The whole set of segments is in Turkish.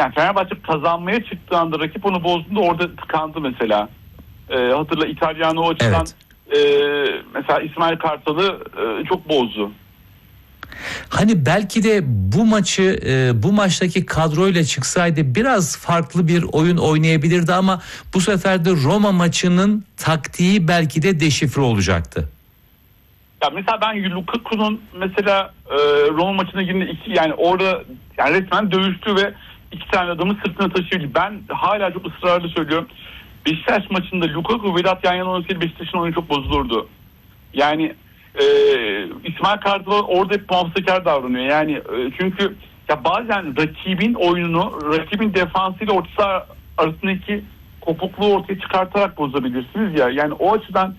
Yani Fenerbahçe kazanmaya çıktığı anda rakip onu bozduğunda orada tıkandı mesela. Hatırla İtalyan'ı o açıdan mesela İsmail Kartal'ı çok bozdu. Hani belki de bu maçı bu maçtaki kadroyla çıksaydı biraz farklı bir oyun oynayabilirdi ama bu sefer de Roma maçının taktiği belki de deşifre olacaktı. Ya mesela ben Lukaku'nun mesela Roma maçına girdiğinde yani orada yani resmen dövüştü ve 2 tane adamı sırtına taşıyordu. Ben hala çok ısrarlı söylüyorum. Beşiktaş maçında Lukaku Vedat yan yana oynasaydı Beşiktaş'ın oyunu çok bozulurdu. Yani İsmail Kartal orada hep muhafazakar davranıyor. Yani çünkü ya bazen rakibin oyununu, rakibin defansıyla orta saha arasındaki kopukluğu ortaya çıkartarak bozabilirsiniz ya. Yani o açıdan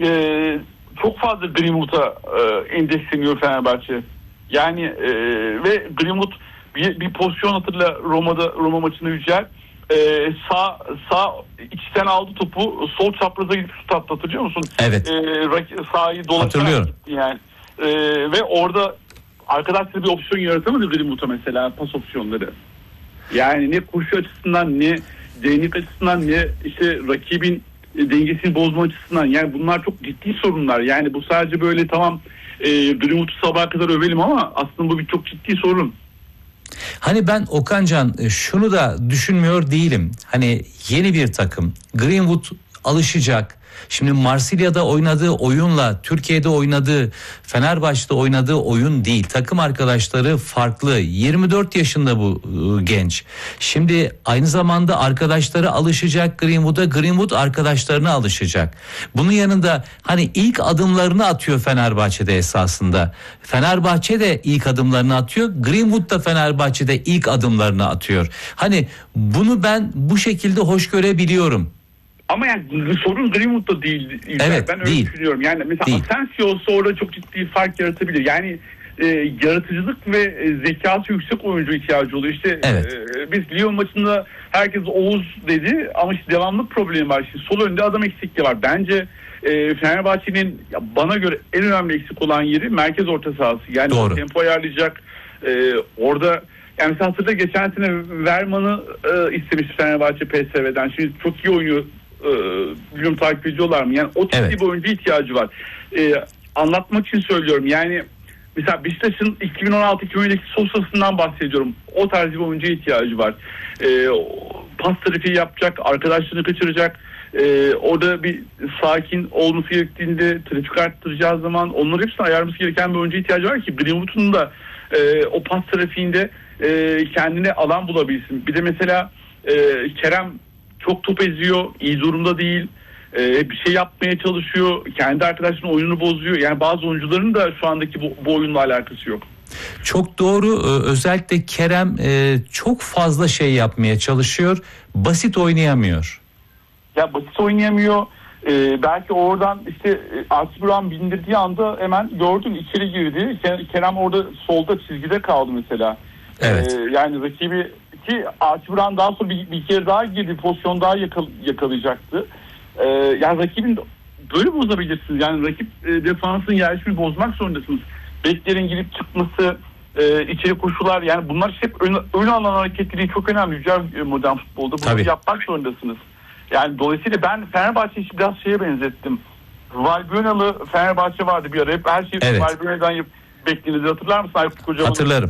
çok fazla Greenwood'a endeksleniyor Fenerbahçe. Yani ve Greenwood bir pozisyon hatırla Roma maçında Yücel sağ içten aldı topu, sol çapraza gidip şut attı, hatırlıyor musun? Evet. Sahayı dolaşarak hatırlıyorum. yani ve orada arkadaşlar bir opsiyon yaratamadı Greenwood'a mesela, pas opsiyonları. Yani ne koşu açısından ne derinlik açısından ne işte rakibin dengesini bozma açısından, yani bunlar çok ciddi sorunlar. Yani bu sadece böyle tamam Greenwood'u sabaha kadar övelim ama aslında bu bir çok ciddi sorun. Hani ben Okancan şunu da düşünmüyor değilim. Hani yeni bir takım, Greenwood alışacak. Şimdi Marsilya'da oynadığı oyunla Türkiye'de oynadığı, Fenerbahçe'de oynadığı oyun değil. Takım arkadaşları farklı. 24 yaşında bu genç. Şimdi aynı zamanda arkadaşları alışacak Greenwood'a, Greenwood arkadaşlarına alışacak. Bunun yanında hani ilk adımlarını atıyor Fenerbahçe'de esasında. Fenerbahçe de ilk adımlarını atıyor. Greenwood da Fenerbahçe'de ilk adımlarını atıyor. Hani bunu ben bu şekilde hoş görebiliyorum. Ama yani sorun Greenwood'da değil. Evet, ben öyle değil. düşünüyorum. Yani mesela Asensio olsa orada çok ciddi fark yaratabilir. Yani yaratıcılık ve zekası yüksek oyuncu ihtiyacı oluyor. İşte biz Lyon maçında herkes Oğuz dedi ama işte devamlık problemi var. Şimdi sol önde adam eksikliği var. Bence Fenerbahçe'nin bana göre en önemli eksik olan yeri merkez orta sahası. Yani o tempo ayarlayacak. Orada yani mesela hatırla geçen sene Verman'ı istemiş Fenerbahçe PSV'den. Şimdi çok iyi oynuyor. Bilmiyorum takip ediyorlar mı? Yani o tip bir oyuncu ihtiyacı var. Anlatmak için söylüyorum. Yani mesela Beşiktaş'ın 2016-2017'deki Sosa'sından bahsediyorum. O tarz bir oyuncuya ihtiyacı var. Pas trafiği yapacak, arkadaşlarını kaçıracak. Orada bir sakin olması gerektiğinde, trafik arttıracağı zaman onları hepsini ayarlaması gereken bir oyuncuya ihtiyacı var ki Greenwood'un da o pas trafiğinde kendine alan bulabilsin. Bir de mesela Kerem çok top eziyor, iyi durumda değil. Bir şey yapmaya çalışıyor, kendi arkadaşının oyununu bozuyor. Yani bazı oyuncuların da şu andaki bu oyunla alakası yok. Çok doğru. Özellikle Kerem çok fazla şey yapmaya çalışıyor. Basit oynayamıyor. Ya basit oynayamıyor. Belki oradan işte Archie Brown bindirdiği anda hemen gördün içeri girdi. Kerem orada solda çizgide kaldı mesela. Evet. Yani rakibi ki Archie Brown daha sonra bir kere daha girdi, pozisyon daha yakalayacaktı. Yani rakibin böyle bozabilirsiniz. Yani rakip defansın yerleşimi bozmak zorundasınız. Beklerin girip çıkması, içeri koşular, yani bunlar hep ön alan hareketliliği çok önemli. Güzel modern futbolda bunu yapmak zorundasınız. Yani dolayısıyla ben Fenerbahçe'yi biraz şeye benzettim. Valbuena'lı Fenerbahçe vardı bir ara. Hep her şeyi Valbuena'dan beklenirdi. Hatırlar mısın Aykut Kocaman? Hatırlarım.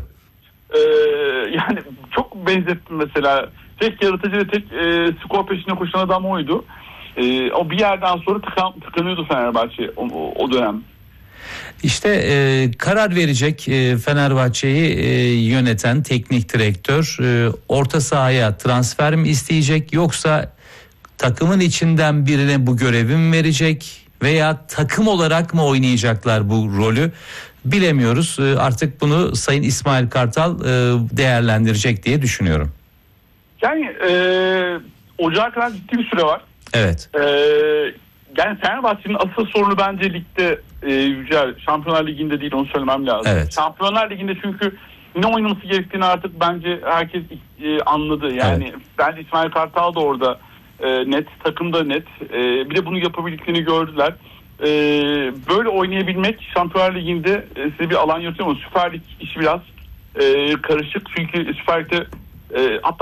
Yani çok benzettim mesela. Tek yaratıcı ve tek skor peşine koşan adam oydu. O bir yerden sonra tıkanıyordu Fenerbahçe o dönem. İşte karar verecek Fenerbahçe'yi yöneten teknik direktör orta sahaya transfer mi isteyecek, yoksa takımın içinden birine bu görevi mi verecek veya takım olarak mı oynayacaklar bu rolü bilemiyoruz. Artık bunu Sayın İsmail Kartal değerlendirecek diye düşünüyorum. Yani ocağa kadar ciddi bir süre var. Evet. Yani Fenerbahçe'nin asıl sorunu bence ligde Yücel. Şampiyonlar Ligi'nde değil, onu söylemem lazım. Evet. Şampiyonlar Ligi'nde çünkü ne oynaması gerektiğini artık bence herkes anladı. Yani bence İsmail Kartal da orada net, takım da net. Bir de bunu yapabildiklerini gördüler. Böyle oynayabilmek Şampiyonlar Ligi'nde size bir alan yaratıyor ama Süper Lig işi biraz karışık. Çünkü Süper Lig'de hatta